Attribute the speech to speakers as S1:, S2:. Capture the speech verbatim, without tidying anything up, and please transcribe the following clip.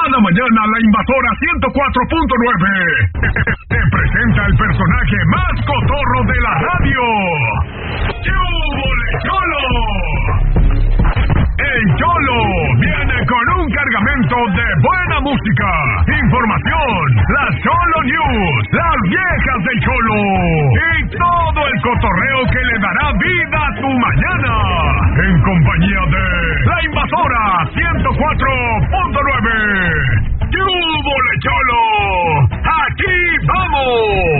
S1: Cada mañana la Invasora ciento cuatro punto nueve te presenta el personaje más cotorro de la radio. ¡Yúbole Cholo! El Cholo viene con un cargamento de buena música, información, las Cholo News, las viejas del Cholo y todo el cotorreo que le dará vida a tu mañana. En compañía de la Invasora ciento cuatro punto